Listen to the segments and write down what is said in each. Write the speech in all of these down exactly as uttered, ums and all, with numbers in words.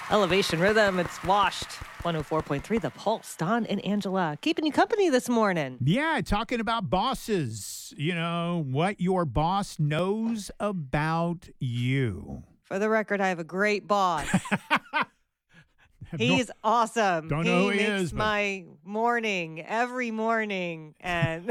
Elevation Rhythm, it's Washed. one oh four point three The Pulse. Don and Angela keeping you company this morning. Yeah, talking about bosses. You know, what your boss knows about you. For the record, I have a great boss. Have He's no- awesome. Don't he know who he makes is, but- my morning every morning, and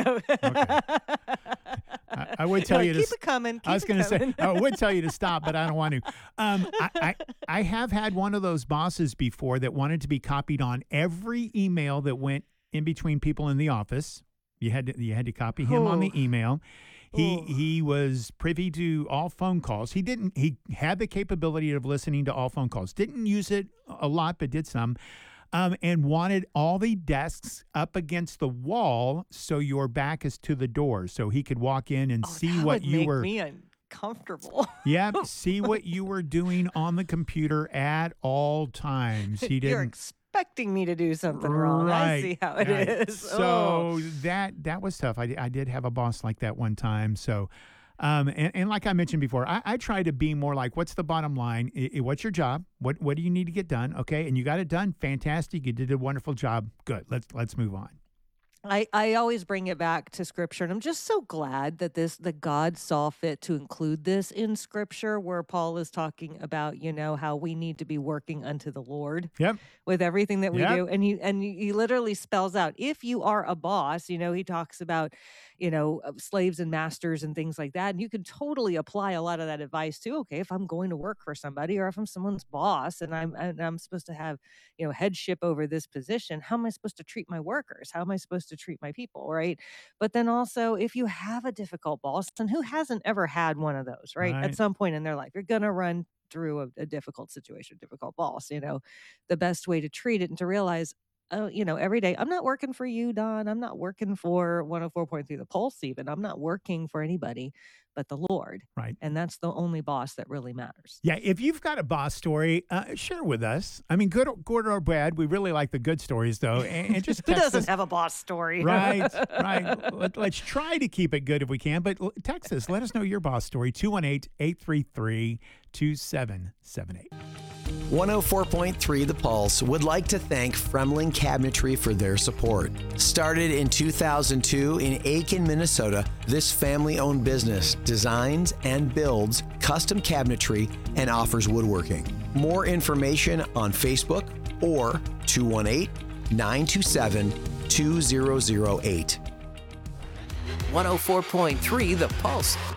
I, I would tell you to keep s- it coming. Keep I was it going to say coming. I would tell you to stop, but I don't want to. Um, I, I I have had one of those bosses before that wanted to be copied on every email that went in between people in the office. You had to, you had to copy him on the Ooh. email. He Ooh. he was privy to all phone calls. He didn't. He had the capability of listening to all phone calls. Didn't use it a lot, but did some. Um, and wanted all the desks up against the wall so your back is to the door, so he could walk in and Oh, see that what would you make were. me uncomfortable. Yeah, see what you were doing on the computer at all times. He You're didn't. expecting me to do something wrong. I see how it right. is. So Oh. that that was tough. I, I did have a boss like that one time. So, um, and, and like I mentioned before, I, I try to be more like, what's the bottom line? I, I- what's your job? What what do you need to get done? Okay, and you got it done. Fantastic. You did a wonderful job. Good. Let's let's move on. I, I always bring it back to scripture, and I'm just so glad that this that God saw fit to include this in scripture, where Paul is talking about, you know, how we need to be working unto the Lord Yep. with everything that we Yep. do. And he and he he literally spells out, if you are a boss, you know, he talks about, you know, uh, slaves and masters and things like that. And you can totally apply a lot of that advice to, okay, if I'm going to work for somebody, or if I'm someone's boss and I'm and I'm supposed to have, you know, headship over this position, how am I supposed to treat my workers? How am I supposed to treat my people, right? But then also, if you have a difficult boss, and who hasn't ever had one of those, right? Right. At some point in their life, you're gonna run through a, a difficult situation, difficult boss, you know, the best way to treat it and to realize, oh, you know, every day, I'm not working for you, Don. I'm not working for one oh four point three The Pulse, even. I'm not working for anybody but the Lord. Right. And that's the only boss that really matters. Yeah, if you've got a boss story, uh, share with us. I mean, good, or- good or bad, we really like the good stories, though. And, and just Who text doesn't us. have a boss story? Right, right. Let, let's try to keep it good if we can. But l- text us. Let us know your boss story. two one eight, eight three three, two seven seven eight. one oh four point three The Pulse would like to thank Fremling Cabinetry for their support. Started in two thousand two in Aiken, Minnesota, this family-owned business designs and builds custom cabinetry and offers woodworking. More information on Facebook or two one eight, nine two seven, two zero zero eight. one oh four point three The Pulse.